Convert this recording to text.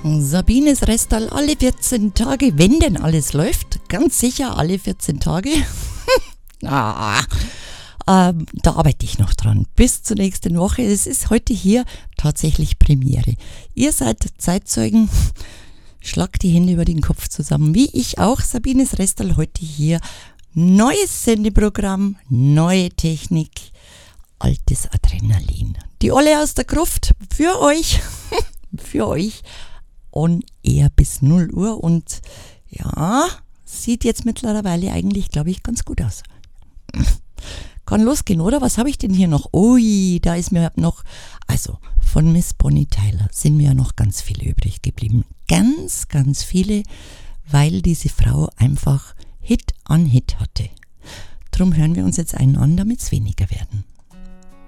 Sabines Restal alle 14 Tage, wenn denn alles läuft. Ganz sicher alle 14 Tage. Da arbeite ich noch dran. Bis zur nächsten Woche. Es ist heute hier tatsächlich Premiere. Ihr seid Zeitzeugen. Schlagt die Hände über den Kopf zusammen. Wie ich auch. Sabines Restal heute hier. Neues Sendeprogramm, neue Technik, altes Adrenalin. Die Olle aus der Gruft für euch. Für euch. On air bis 0 Uhr. Und ja, sieht jetzt mittlerweile eigentlich, glaube ich, ganz gut aus. Kann losgehen, oder? Was habe ich denn hier noch? Ui, da ist mir noch, also von Miss Bonnie Tyler sind mir ja noch ganz viele übrig geblieben. Ganz, ganz viele, weil diese Frau einfach Hit an Hit hatte. Drum hören wir uns jetzt einen an, damit es weniger werden.